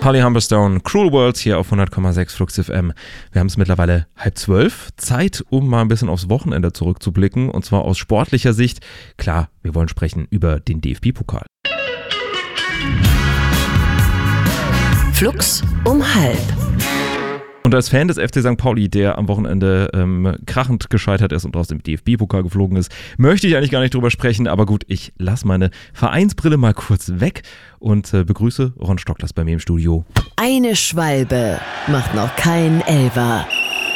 Holly Humberstone, Cruel Worlds hier auf 100,6 Flux FM. Wir haben es mittlerweile 11:30. Zeit, um mal ein bisschen aufs Wochenende zurückzublicken. Und zwar aus sportlicher Sicht. Klar, wir wollen sprechen über den DFB-Pokal. Flux um halb. Und als Fan des FC St. Pauli, der am Wochenende krachend gescheitert ist und aus dem DFB-Pokal geflogen ist, möchte ich eigentlich gar nicht drüber sprechen. Aber gut, ich lasse meine Vereinsbrille mal kurz weg und begrüße Ron Stocklers bei mir im Studio. Eine Schwalbe macht noch keinen Elfer.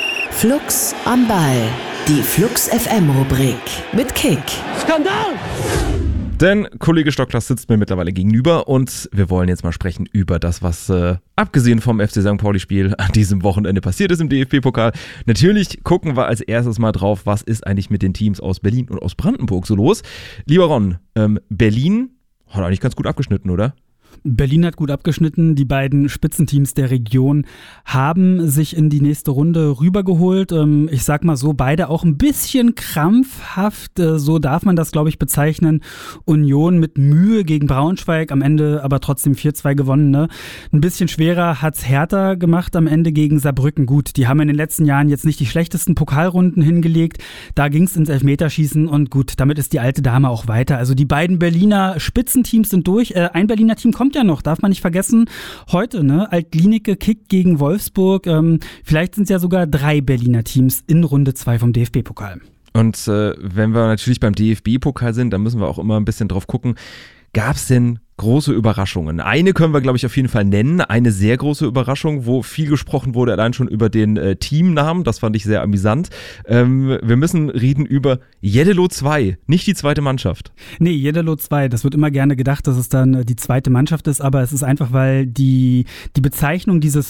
Flux am Ball. Die Flux FM-Rubrik mit Kick. Skandal! Denn Kollege Stocklers sitzt mir mittlerweile gegenüber und wir wollen jetzt mal sprechen über das, was abgesehen vom FC St. Pauli-Spiel an diesem Wochenende passiert ist im DFB-Pokal. Natürlich gucken wir als erstes mal drauf, was ist eigentlich mit den Teams aus Berlin und aus Brandenburg so los. Lieber Ron, Berlin hat eigentlich ganz gut abgeschnitten, oder? Berlin hat gut abgeschnitten. Die beiden Spitzenteams der Region haben sich in die nächste Runde rübergeholt. Ich sag mal so, beide auch ein bisschen krampfhaft. So darf man das, glaube ich, bezeichnen. Union mit Mühe gegen Braunschweig, am Ende aber trotzdem 4-2 gewonnen. Ne? Ein bisschen schwerer hat's Hertha gemacht am Ende gegen Saarbrücken. Gut, die haben in den letzten Jahren jetzt nicht die schlechtesten Pokalrunden hingelegt. Da ging's ins Elfmeterschießen und gut, damit ist die alte Dame auch weiter. Also die beiden Berliner Spitzenteams sind durch. Ein Berliner Team kommt ja noch, darf man nicht vergessen. Heute, ne? Alt-Glienicke kickt gegen Wolfsburg. Vielleicht sind es ja sogar 3 Berliner Teams in Runde 2 vom DFB-Pokal. Und wenn wir natürlich beim DFB-Pokal sind, dann müssen wir auch immer ein bisschen drauf gucken, gab es denn große Überraschungen? Eine können wir, glaube ich, auf jeden Fall nennen. Eine sehr große Überraschung, wo viel gesprochen wurde, allein schon über den Teamnamen. Das fand ich sehr amüsant. Wir müssen reden über Jeddelo 2, nicht die zweite Mannschaft. Nee, Jeddelo 2. Das wird immer gerne gedacht, dass es dann die zweite Mannschaft ist, aber es ist einfach, weil die Bezeichnung dieser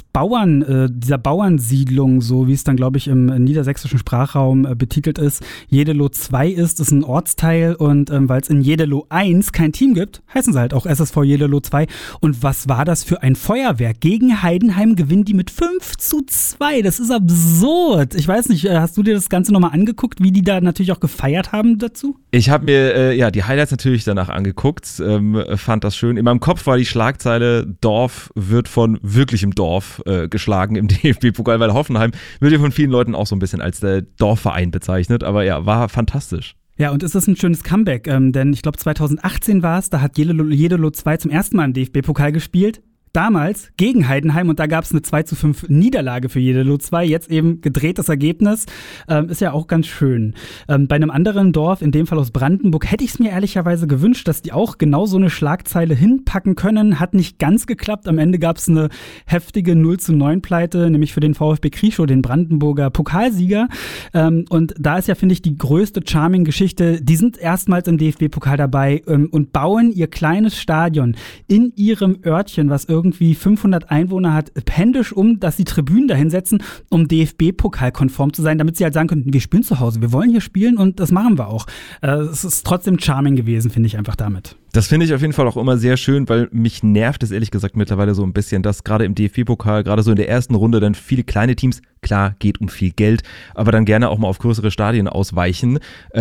Bauernsiedlung, so wie es dann, glaube ich, im niedersächsischen Sprachraum betitelt ist, Jeddelo 2 ist ein Ortsteil und weil es in Jeddelo 1 kein Team gibt, heißen sie halt auch SSV Jeddelo 2. Und was war das für ein Feuerwerk? Gegen Heidenheim gewinnen die mit 5-2. Das ist absurd. Ich weiß nicht, hast du dir das Ganze nochmal angeguckt, wie die da natürlich auch gefeiert haben dazu? Ich habe mir die Highlights natürlich danach angeguckt, fand das schön. In meinem Kopf war die Schlagzeile, Dorf wird von wirklichem Dorf geschlagen im DFB-Pokal, weil Hoffenheim wird ja von vielen Leuten auch so ein bisschen als der Dorfverein bezeichnet. Aber ja, war fantastisch. Ja, und es ist ein schönes Comeback, denn ich glaube 2018 war es, da hat Jeddelo 2 zum ersten Mal im DFB-Pokal gespielt. Damals gegen Heidenheim und da gab es eine 2-5 Niederlage für Jeddelo 2, jetzt eben gedrehtes Ergebnis, ist ja auch ganz schön. Bei einem anderen Dorf, in dem Fall aus Brandenburg, hätte ich es mir ehrlicherweise gewünscht, dass die auch genau so eine Schlagzeile hinpacken können, hat nicht ganz geklappt, am Ende gab es eine heftige 0-9-Pleite, nämlich für den VfB Krieschow, den Brandenburger Pokalsieger und da ist ja, finde ich, die größte Charming-Geschichte, die sind erstmals im DFB-Pokal dabei und bauen ihr kleines Stadion in ihrem Örtchen, was irgendwie 500 Einwohner hat, händisch dass die Tribünen da hinsetzen, um DFB-Pokal-konform zu sein, damit sie halt sagen können, wir spielen zu Hause, wir wollen hier spielen und das machen wir auch. Es ist trotzdem charming gewesen, finde ich einfach damit. Das finde ich auf jeden Fall auch immer sehr schön, weil mich nervt es ehrlich gesagt mittlerweile so ein bisschen, dass gerade im DFB-Pokal, gerade so in der ersten Runde dann viele kleine Teams, klar, geht um viel Geld, aber dann gerne auch mal auf größere Stadien ausweichen.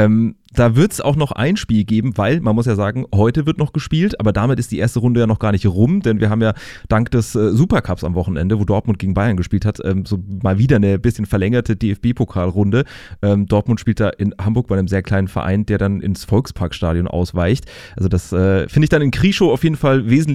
Da wird es auch noch ein Spiel geben, weil, man muss ja sagen, heute wird noch gespielt, aber damit ist die erste Runde ja noch gar nicht rum, denn wir haben ja dank des Supercups am Wochenende, wo Dortmund gegen Bayern gespielt hat, so mal wieder eine bisschen verlängerte DFB-Pokalrunde. Dortmund spielt da in Hamburg bei einem sehr kleinen Verein, der dann ins Volksparkstadion ausweicht. Also das finde ich dann in Krieschow auf jeden Fall wesentlich